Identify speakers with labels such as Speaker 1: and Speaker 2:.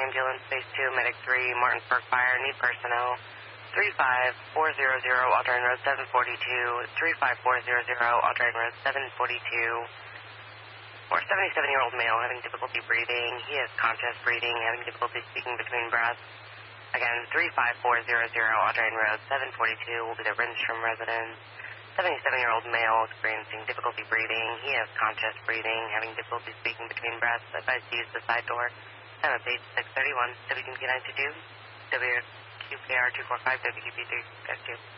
Speaker 1: ambulance, phase 2, medic 3, Martinsburg Fire, need personnel. 35400, Aldrain Road 742, 35400, Aldrain Road 742. For a 77-year-old male having difficulty breathing. He has conscious breathing, having difficulty speaking between breaths. Again, 35400, Aldrain Road 742 will be the Rindstrom residence. 77-year-old male experiencing difficulty breathing. He has conscious breathing, having difficulty speaking between breaths. Advised to use the side door. Time of date 631. WQP 922. WQPR 245. WQP 352.